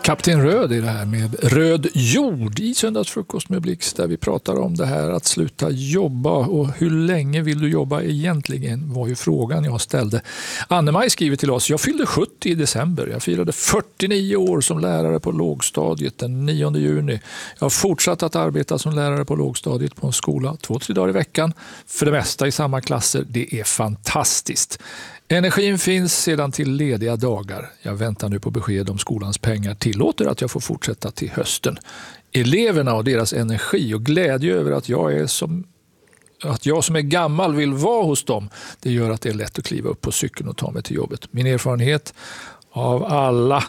Kapten Röd i det här med Röd jord i Söndagsfrukost med Blixt, där vi pratar om det här att sluta jobba, och hur länge vill du jobba egentligen var ju frågan jag ställde. Anne-Maj skriver till oss: jag fyllde 70 i december. Jag firade 49 år som lärare på lågstadiet den 9 juni. Jag har fortsatt att arbeta som lärare på lågstadiet på en skola 2-3 dagar i veckan. För det mesta i samma klasser. Det är fantastiskt. Energin finns sedan till lediga dagar. Jag väntar nu på besked om skolans pengar tillåter att jag får fortsätta till hösten. Eleverna och deras energi och glädje över att jag som är gammal vill vara hos dem, det gör att det är lätt att kliva upp på cykeln och ta mig till jobbet. Min erfarenhet av alla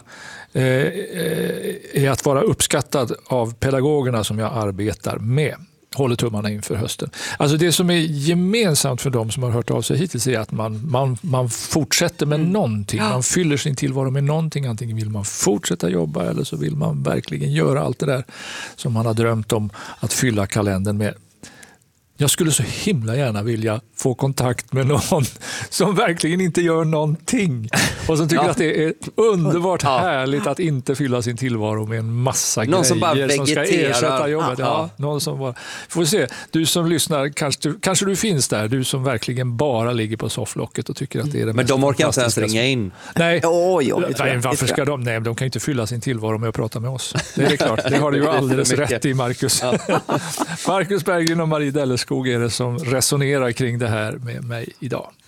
är att vara uppskattad av pedagogerna som jag arbetar med. Håller tummarna inför hösten. Alltså det som är gemensamt för dem som har hört av sig hittills är att man fortsätter med någonting. Ja. Man fyller sin tillvaro med någonting. Antingen vill man fortsätta jobba eller så vill man verkligen göra allt det där som man har drömt om att fylla kalendern med. Jag skulle så himla gärna vilja få kontakt med någon som verkligen inte gör någonting och som tycker att det är underbart härligt att inte fylla sin tillvaro med en massa någon grejer som ska ersätta jobbet. Någon som bara... Får se, du som lyssnar, kanske du finns där, du som verkligen bara ligger på sofflocket och tycker att det är det. Men de orkar inte ens ringa in. Nej, varför ska de? Nej, de kan ju inte fylla sin tillvaro med att prata med oss. Det är klart, det har du ju alldeles rätt i, Marcus. Marcus Berggren och Marie Dellerskog är det som resonerar kring det här med mig idag.